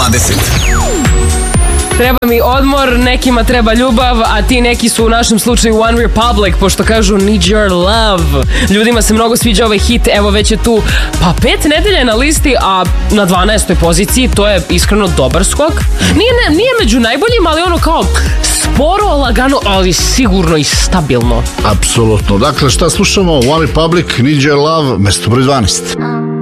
20. Treba mi odmor, nekima treba ljubav, a ti neki su u našem slučaju One Republic, pošto kažu Need Your Love. Ljudima se mnogo sviđa ovaj hit, evo već je tu 5 nedelja na listi, a na 12. poziciji, to je iskreno dobar skok. Nije među najboljim, ali ono kao sporo, lagano, ali sigurno i stabilno. Apsolutno. Dakle, šta slušamo? One Republic, Need Your Love, mesto broj 12.